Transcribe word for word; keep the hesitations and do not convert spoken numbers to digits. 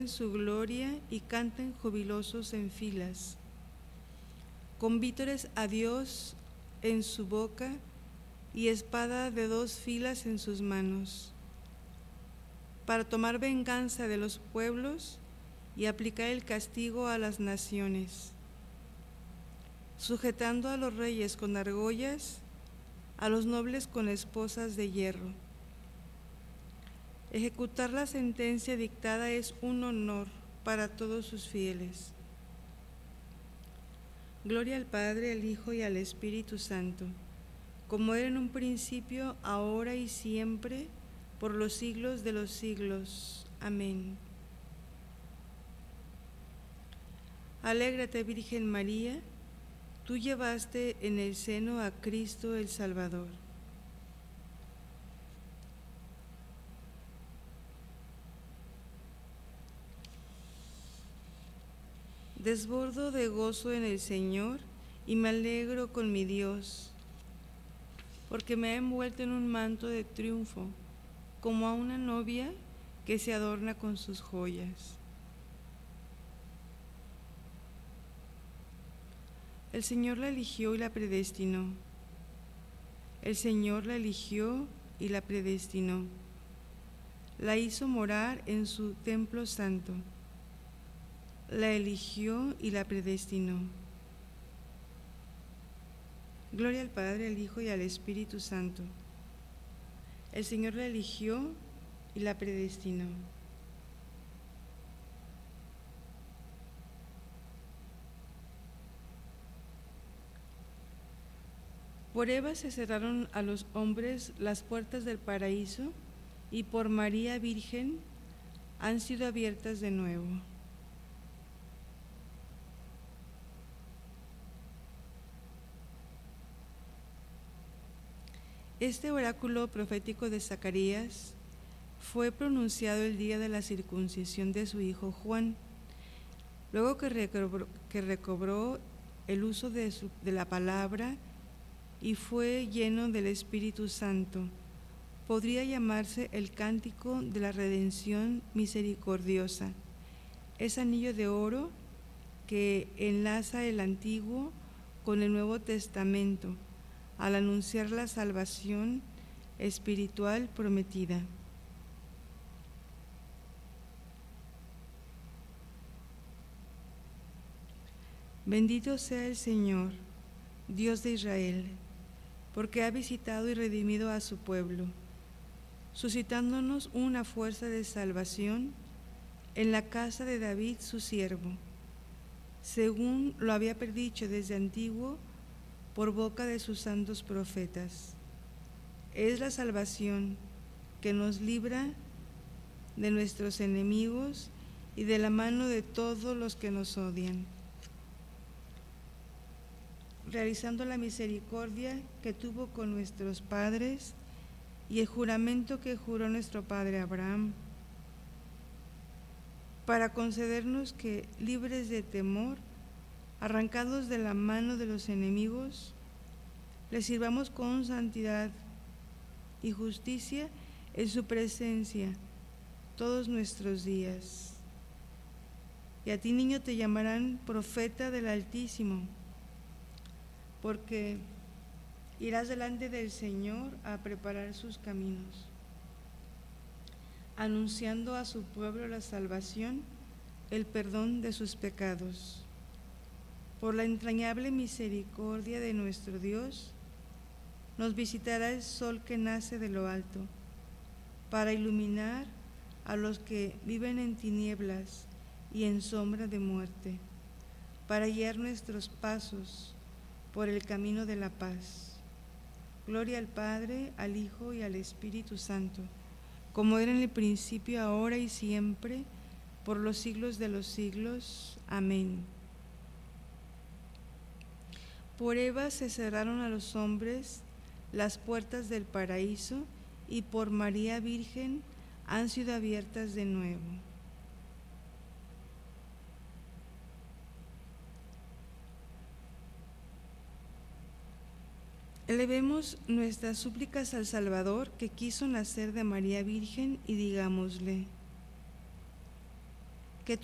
en su gloria y canten jubilosos en filas, con vítores a Dios en su boca y espada de dos filas en sus manos, para tomar venganza de los pueblos y aplicar el castigo a las naciones, sujetando a los reyes con argollas, a los nobles con esposas de hierro. Ejecutar la sentencia dictada es un honor para todos sus fieles. Gloria al Padre, al Hijo y al Espíritu Santo, como era en un principio, ahora y siempre, por los siglos de los siglos. Amén. Alégrate, Virgen María, tú llevaste en el seno a Cristo el Salvador. Desbordo de gozo en el Señor y me alegro con mi Dios, porque me ha envuelto en un manto de triunfo, como a una novia que se adorna con sus joyas. El Señor la eligió y la predestinó. El Señor la eligió y la predestinó. La hizo morar en su templo santo. La eligió y la predestinó. Gloria al Padre, al Hijo y al Espíritu Santo. El Señor la eligió y la predestinó. Por Eva se cerraron a los hombres las puertas del paraíso, y por María Virgen han sido abiertas de nuevo. Este oráculo profético de Zacarías fue pronunciado el día de la circuncisión de su hijo Juan, luego que recobró, que recobró el uso de, su, de la palabra y fue lleno del Espíritu Santo. Podría llamarse el cántico de la redención misericordiosa, es anillo de oro que enlaza el Antiguo con el Nuevo Testamento al anunciar la salvación espiritual prometida. Bendito sea el Señor, Dios de Israel, porque ha visitado y redimido a su pueblo, suscitándonos una fuerza de salvación en la casa de David su siervo, según lo había predicho desde antiguo por boca de sus santos profetas. Es la salvación que nos libra de nuestros enemigos y de la mano de todos los que nos odian, realizando la misericordia que tuvo con nuestros padres y el juramento que juró nuestro padre Abraham, para concedernos que, libres de temor, arrancados de la mano de los enemigos, le sirvamos con santidad y justicia en su presencia todos nuestros días. Y a ti, niño, te llamarán profeta del Altísimo, porque irás delante del Señor a preparar sus caminos, anunciando a su pueblo la salvación, el perdón de sus pecados. Por la entrañable misericordia de nuestro Dios, nos visitará el sol que nace de lo alto, para iluminar a los que viven en tinieblas y en sombra de muerte, para guiar nuestros pasos por el camino de la paz. Gloria al Padre, al Hijo y al Espíritu Santo, como era en el principio, ahora y siempre, por los siglos de los siglos. Amén. Por Eva se cerraron a los hombres las puertas del paraíso, y por María Virgen han sido abiertas de nuevo. Elevemos nuestras súplicas al Salvador, que quiso nacer de María Virgen, y digámosle: